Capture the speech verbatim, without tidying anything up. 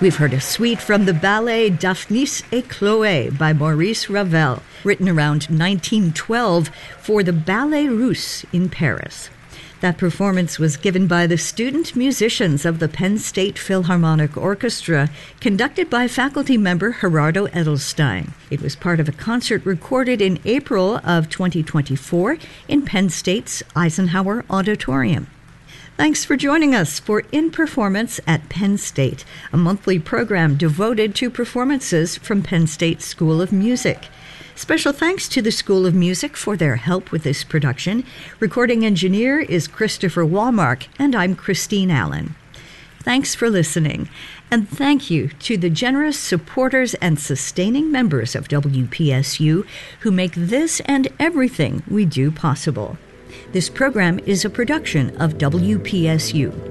We've heard a suite from the ballet Daphnis et Chloé by Maurice Ravel, written around nineteen twelve for the Ballet Russe in Paris. That performance was given by the student musicians of the Penn State Philharmonic Orchestra, conducted by faculty member Gerardo Edelstein. It was part of a concert recorded in April of twenty twenty-four in Penn State's Eisenhower Auditorium. Thanks for joining us for In Performance at Penn State, a monthly program devoted to performances from Penn State School of Music. Special thanks to the School of Music for their help with this production. Recording engineer is Christopher Walmark, and I'm Christine Allen. Thanks for listening, and thank you to the generous supporters and sustaining members of W P S U who make this and everything we do possible. This program is a production of W P S U.